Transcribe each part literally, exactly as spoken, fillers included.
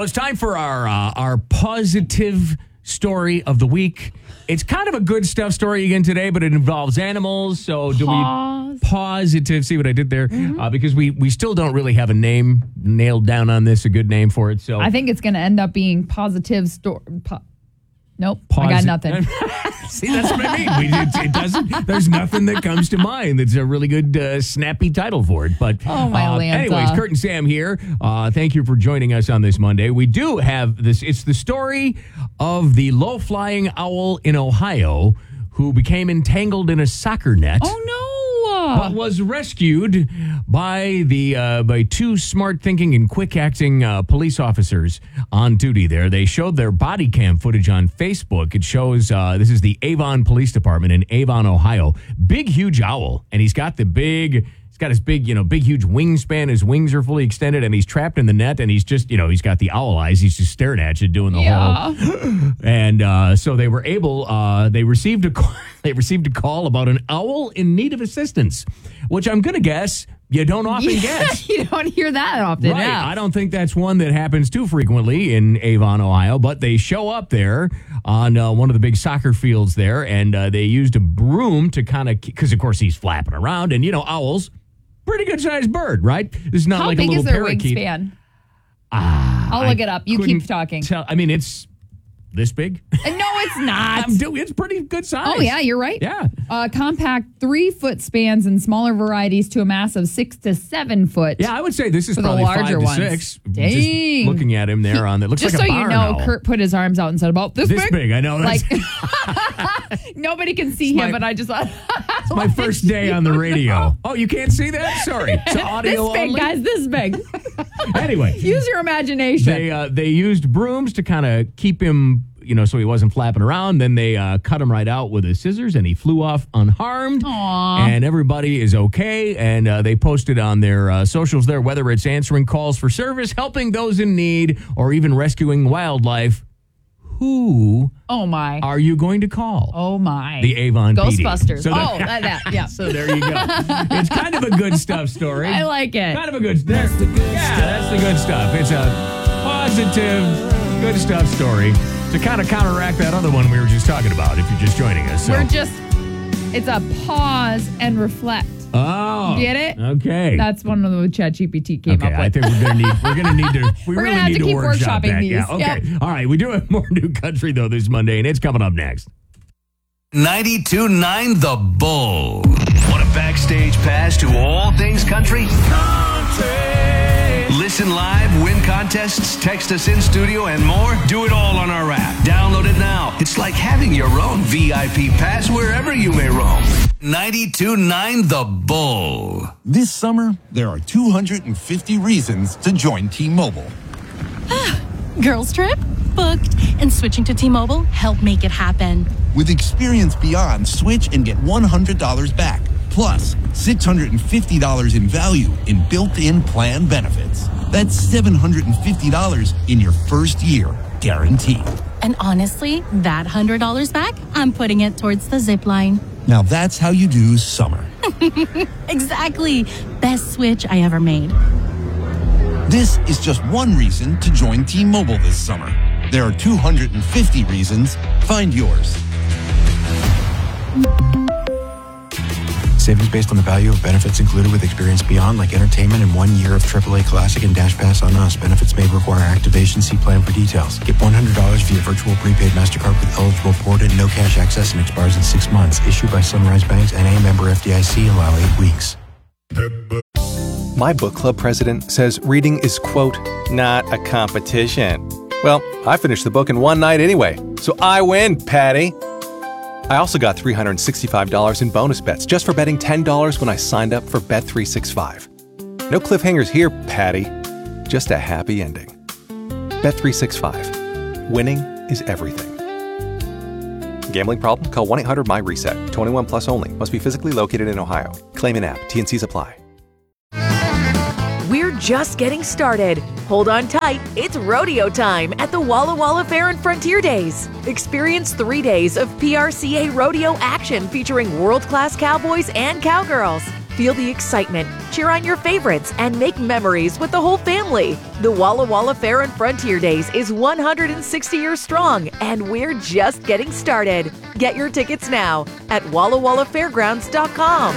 it's time for our uh, our positive story of the week. It's kind of a good stuff story again today, but it involves animals. So do Pause. we positive? See what I did there? Mm-hmm. Uh, because we we still don't really have a name nailed down on this, a good name for it. So I think it's going to end up being positive story. Po- nope, Posi- I got nothing. See, that's what I mean. We, it, it doesn't. There's nothing that comes to mind that's a really good, uh, snappy title for it. But Oh, my uh, Lanta. anyways, Kurt and Sam here. Uh, thank you for joining us on this Monday. We do have this. It's the story of the low-flying owl in Ohio who became entangled in a soccer net. Oh, no. But was rescued by the uh, by two smart-thinking and quick-acting uh, police officers on duty there. They showed their body cam footage on Facebook. It shows, uh, this is the Avon Police Department in Avon, Ohio. Big, huge owl, and he's got the big... He's got his big, you know, big, huge wingspan. His wings are fully extended, and he's trapped in the net, and he's just, you know, he's got the owl eyes. He's just staring at you, doing the Yeah. whole. And uh, so they were able. Uh, they received a call, they received a call about an owl in need of assistance, which I'm gonna guess you don't often Yeah, get. you don't hear that often. Right. Yeah. I don't think that's one that happens too frequently in Avon, Ohio, but they show up there on uh, one of the big soccer fields there, and uh, they used a broom to kind of, because of course he's flapping around, and you know, owls, pretty good sized bird, right? This is not How like big a little is their parakeet. wingspan? Ah, I'll look it up. You couldn't keep talking. Tell, I mean, it's this big. Uh, No, it's not. I'm doing. It's pretty good size. Oh, yeah, you're right. Yeah. Uh, compact three-foot spans and smaller varieties to a mass of six to seven foot. Yeah, I would say this is For the probably larger five to ones. six. Dang. Just looking at him there on that looks Just like so a you barn know, owl. Kurt put his arms out and said, about this, This big? big, I know. Like, That's nobody can see It's him, my- but I just thought. my first day on the radio. Oh, you can't see that? Sorry. It's audio This big, only. guys, this big. Anyway. Use your imagination. They uh, they used brooms to kind of keep him, you know, so he wasn't flapping around. Then they uh, cut him right out with the scissors, and he flew off unharmed. Aw. And everybody is okay. And uh, they posted on their uh, socials there, whether it's answering calls for service, helping those in need, or even rescuing wildlife. Who Oh, my. are you going to call? Oh, my. The Avon P D. Ghostbusters. So oh, that- that, that, yeah. So there you go. It's kind of a good stuff story. I like it. Kind of a good. There, that's the good yeah, stuff. that's the good stuff. It's a positive, good stuff story to kind of counteract that other one we were just talking about. If you're just joining us, so. We're just, it's a pause and reflect. Oh, Get it? Okay, That's one of the ChatGPT came okay. up with. I think we're gonna need. We're gonna need to. We We're really gonna have need to to keep workshop workshopping that. these. Yeah. Okay. Yep. All right. We do have more new country though this Monday, and it's coming up next. ninety-two point nine The Bull. Want a backstage pass to all things country? Country. Listen live, win contests, text us in studio, and more? Do it all on our app. Download it now. It's like having your own V I P pass wherever you may roam. ninety-two point nine The Bull. This summer, there are two hundred fifty reasons to join T-Mobile. Girls trip? Booked. And switching to T-Mobile helped make it happen. With Experience Beyond, switch and get one hundred dollars back. Plus, six hundred fifty dollars in value in built-in plan benefits. That's seven hundred fifty dollars in your first year, guaranteed. And honestly, that one hundred dollars back, I'm putting it towards the zip line. Now that's how you do summer. Exactly. Best switch I ever made. This is just one reason to join T-Mobile this summer. There are two hundred fifty reasons. Find yours. Savings based on the value of benefits included with Experience Beyond, like entertainment and one year of triple A Classic and Dash Pass on us. Benefits may require activation. See plan for details. Get one hundred dollars via virtual prepaid MasterCard with eligible port and no cash access and expires in six months. Issued by Sunrise Banks and a member F D I C. Allow eight weeks. My book club president says reading is, quote, not a competition. Well, I finished the book in one night anyway, so I win, Patty. I also got three hundred sixty-five dollars in bonus bets just for betting ten dollars when I signed up for Bet three sixty-five. No cliffhangers here, Patty. Just a happy ending. Bet three sixty-five. Winning is everything. Gambling problem? Call one eight hundred my reset. twenty-one plus only. Must be physically located in Ohio. Claim in app. T N Cs apply. We're just getting started. Hold on tight. It's rodeo time at the Walla Walla Fair and Frontier Days. Experience three days of P R C A rodeo action featuring world-class cowboys and cowgirls. Feel the excitement, cheer on your favorites, and make memories with the whole family. The Walla Walla Fair and Frontier Days is one hundred sixty years strong, and we're just getting started. Get your tickets now at walla walla fairgrounds dot com.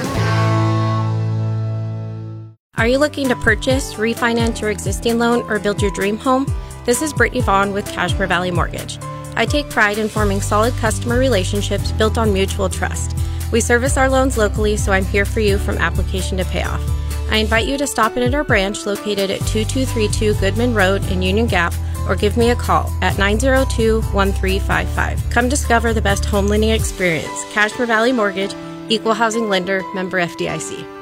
Are you looking to purchase, refinance your existing loan, or build your dream home? This is Brittany Vaughn with Cashmere Valley Mortgage. I take pride in forming solid customer relationships built on mutual trust. We service our loans locally, so I'm here for you from application to payoff. I invite you to stop in at our branch located at two two three two Goodman Road in Union Gap, or give me a call at nine zero two, one three five five. Come discover the best home lending experience. Cashmere Valley Mortgage, Equal Housing Lender, member F D I C.